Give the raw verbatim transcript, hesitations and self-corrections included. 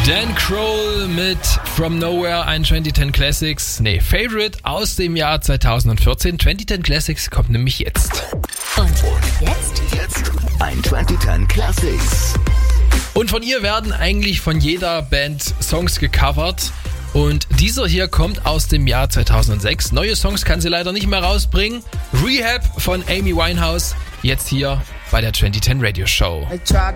Dan Kroll mit From Nowhere, ein zwanzig zehn Classics, nee, Favorite aus dem Jahr zweitausendvierzehn. zwanzig zehn Classics kommt nämlich jetzt. Und jetzt? Jetzt ein zwanzig zehn Classics. Und von ihr werden eigentlich von jeder Band Songs gecovert. Und dieser hier kommt aus dem Jahr zweitausendsechs. Neue Songs kann sie leider nicht mehr rausbringen. Rehab von Amy Winehouse, jetzt hier bei der zwanzig zehn Radio Show. I tried